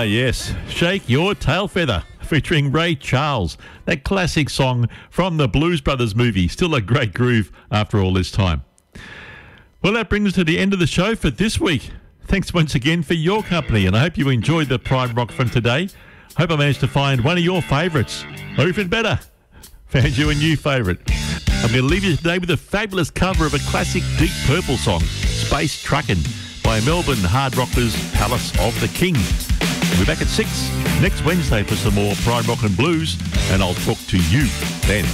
yes. Shake Your Tail Feather, featuring Ray Charles. That classic song from the Blues Brothers movie. Still a great groove after all this time. Well, that brings us to the end of the show for this week. Thanks once again for your company, and I hope you enjoyed the Prime Rock from today. Hope I managed to find one of your favourites, or even better, found you a new favourite. I'm going to leave you today with a fabulous cover of a classic Deep Purple song, Space Truckin', by Melbourne hard rockers Palace of the King. We'll be back at 6 next Wednesday for some more Prime Rock and Blues, and I'll talk to you then.